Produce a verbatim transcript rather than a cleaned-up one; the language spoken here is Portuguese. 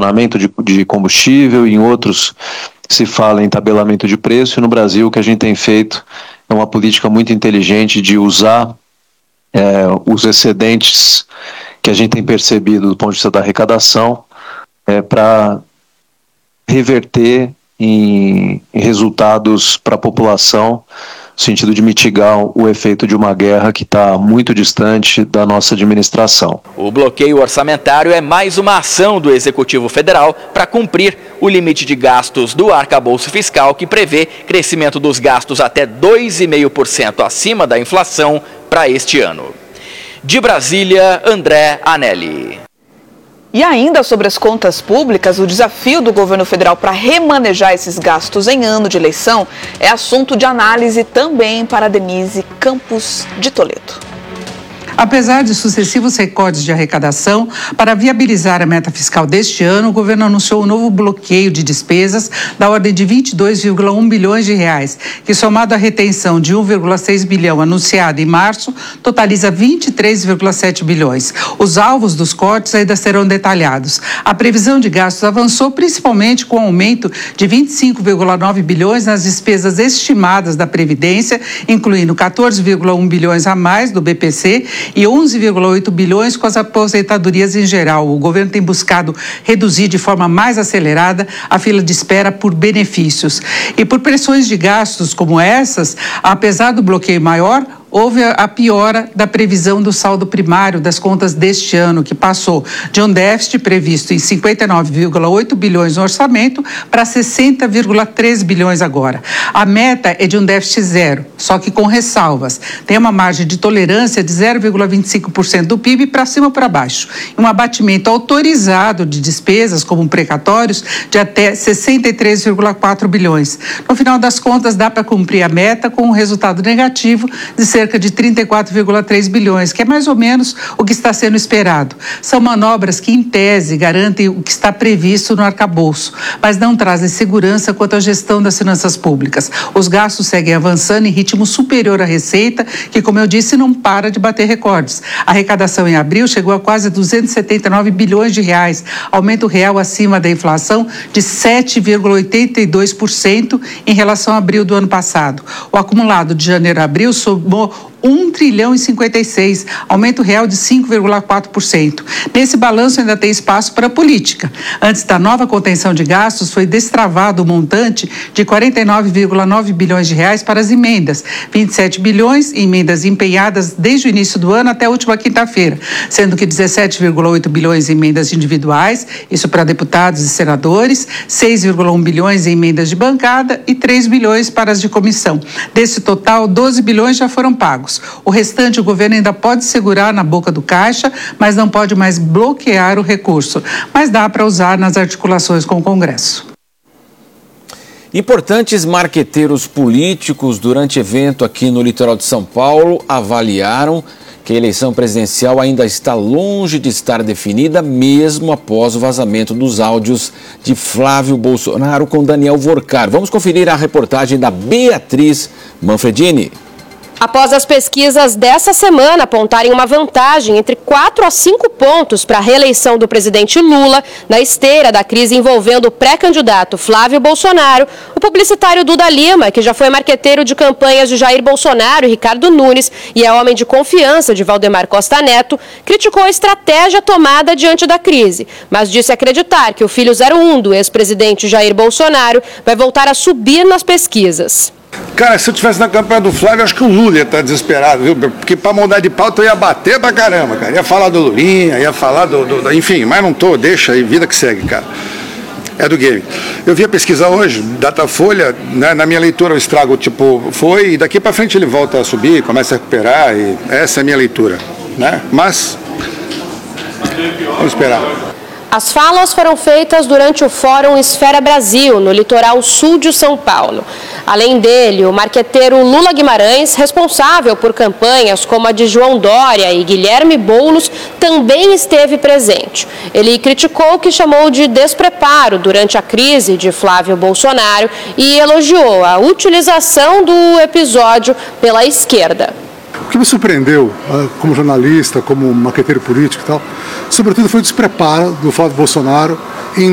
racionamento de, de combustível, em outros se fala em tabelamento de preço, e no Brasil o que a gente tem feito é uma política muito inteligente de usar é, os excedentes que a gente tem percebido do ponto de vista da arrecadação é, para reverter em, em resultados para a população, no sentido de mitigar o efeito de uma guerra que está muito distante da nossa administração. O bloqueio orçamentário é mais uma ação do Executivo Federal para cumprir o limite de gastos do arcabouço fiscal, que prevê crescimento dos gastos até dois vírgula cinco por cento acima da inflação para este ano. De Brasília, André Anelli. E ainda sobre as contas públicas, o desafio do governo federal para remanejar esses gastos em ano de eleição é assunto de análise também para Denise Campos de Toledo. Apesar de sucessivos recordes de arrecadação, para viabilizar a meta fiscal deste ano, o governo anunciou um novo bloqueio de despesas da ordem de vinte e dois vírgula um bilhões de reais, que, somado à retenção de um vírgula seis bilhão anunciada em março, totaliza vinte e três vírgula sete bilhões. Os alvos dos cortes ainda serão detalhados. A previsão de gastos avançou principalmente com o aumento de vinte e cinco vírgula nove bilhões nas despesas estimadas da Previdência, incluindo quatorze vírgula um bilhões a mais do B P C e onze vírgula oito bilhões com as aposentadorias em geral. O governo tem buscado reduzir de forma mais acelerada a fila de espera por benefícios. E por pressões de gastos como essas, apesar do bloqueio maior, houve a piora da previsão do saldo primário das contas deste ano, que passou de um déficit previsto em cinquenta e nove vírgula oito bilhões no orçamento para sessenta vírgula três bilhões agora. A meta é de um déficit zero, só que com ressalvas. Tem uma margem de tolerância de zero vírgula vinte e cinco por cento do P I B para cima ou para baixo. E um abatimento autorizado de despesas, como precatórios, de até sessenta e três vírgula quatro bilhões. No final das contas, dá para cumprir a meta com um resultado negativo de cerca de trinta e quatro vírgula três bilhões, que é mais ou menos o que está sendo esperado. São manobras que, em tese, garantem o que está previsto no arcabouço, mas não trazem segurança quanto à gestão das finanças públicas. Os gastos seguem avançando em ritmo superior à receita, que, como eu disse, não para de bater recordes. A arrecadação em abril chegou a quase duzentos e setenta e nove bilhões de reais, aumento real acima da inflação de sete vírgula oitenta e dois por cento em relação a abril do ano passado. O acumulado de janeiro a abril somou um trilhão e cinquenta e seis, aumento real de cinco vírgula quatro por cento. Nesse balanço ainda tem espaço para a política. Antes da nova contenção de gastos, foi destravado o montante de quarenta e nove vírgula nove bilhões de reais para as emendas, vinte e sete bilhões em emendas empenhadas desde o início do ano até a última quinta-feira, sendo que dezessete vírgula oito bilhões em emendas individuais, isso para deputados e senadores, seis vírgula um bilhões em emendas de bancada e três bilhões para as de comissão. Desse total, doze bilhões já foram pagos. O restante o governo ainda pode segurar na boca do caixa, mas não pode mais bloquear o recurso. Mas dá para usar nas articulações com o Congresso. Importantes marqueteiros políticos durante evento aqui no litoral de São Paulo avaliaram que a eleição presidencial ainda está longe de estar definida, mesmo após o vazamento dos áudios de Flávio Bolsonaro com Daniel Vorcar. Vamos conferir a reportagem da Beatriz Manfredini. Após as pesquisas dessa semana apontarem uma vantagem entre quatro a cinco pontos para a reeleição do presidente Lula, na esteira da crise envolvendo o pré-candidato Flávio Bolsonaro, o publicitário Duda Lima, que já foi marqueteiro de campanhas de Jair Bolsonaro e Ricardo Nunes e é homem de confiança de Valdemar Costa Neto, criticou a estratégia tomada diante da crise, mas disse acreditar que o filho zero um do ex-presidente Jair Bolsonaro vai voltar a subir nas pesquisas. Cara, se eu estivesse na campanha do Flávio, acho que o Lula ia estar desesperado, viu? Porque para mudar de pauta eu ia bater pra caramba, cara. Ia falar do Lulinha, ia falar do, do, do... Enfim, mas não tô, deixa aí, vida que segue, cara. É do game. Eu vi a pesquisa hoje, Datafolha, né, na minha leitura o estrago, tipo, foi, e daqui pra frente ele volta a subir, começa a recuperar, e essa é a minha leitura, né? Mas, vamos esperar. As falas foram feitas durante o Fórum Esfera Brasil, no litoral sul de São Paulo. Além dele, o marqueteiro Lula Guimarães, responsável por campanhas como a de João Dória e Guilherme Boulos, também esteve presente. Ele criticou o que chamou de despreparo durante a crise de Flávio Bolsonaro e elogiou a utilização do episódio pela esquerda. O que me surpreendeu, como jornalista, como marqueteiro político e tal, sobretudo foi o despreparo do Flávio Bolsonaro em